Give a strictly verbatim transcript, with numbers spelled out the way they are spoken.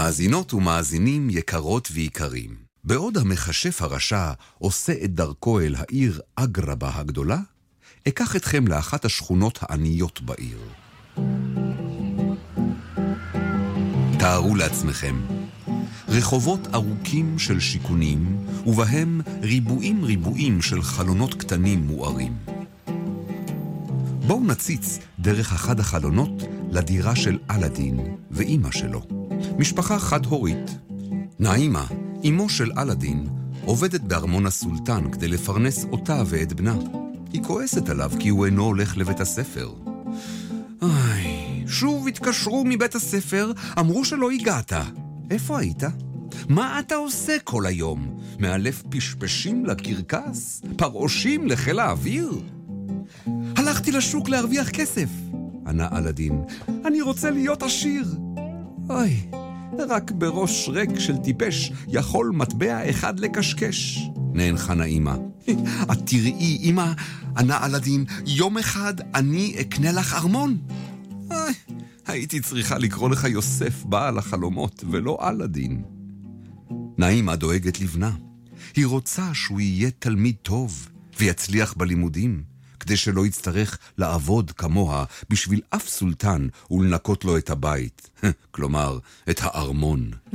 מאזינות ומאזינים יקרות ויקרים, בעוד המחשף הרשע עושה את דרכו אל העיר אגרבה הגדולה, אקח אתכם לאחת השכונות העניות בעיר. תארו לעצמכם, רחובות ארוכים של שיכונים, ובהם ריבועים ריבועים של חלונות קטנים מוארים. בואו נציץ דרך אחד החלונות לדירה של אלאדין ואימא שלו. משפחה חד-הורית. נעימה, אמו של אלאדין, עובדת בארמון הסולטן כדי לפרנס אותה ואת בנה. היא כועסת עליו כי הוא אינו הולך לבית הספר. איי, שוב התקשרו מבית הספר, אמרו שלא הגעת. איפה היית? מה אתה עושה כל היום? מאלף פשפשים לקרקס? פרעושים לחיל האוויר? הלכתי לשוק להרוויח כסף, ענה אלאדין. אני רוצה להיות עשיר. אוי, רק בראש ריק של טיפש יכול מטבע אחד לקשקש, נענחה נעימה. את תראי, אמא, ענה אלאדין, יום אחד אני אקנה לך ארמון. אוי, הייתי צריכה לקרוא לך יוסף בעל החלומות ולא אלאדין. נעימה דואגת לבנה. היא רוצה שהוא יהיה תלמיד טוב ויצליח בלימודים, כדי שלא יצטרך לעבוד כמוה בשביל אף סולטן ולנקות לו את הבית, כלומר, את הארמון.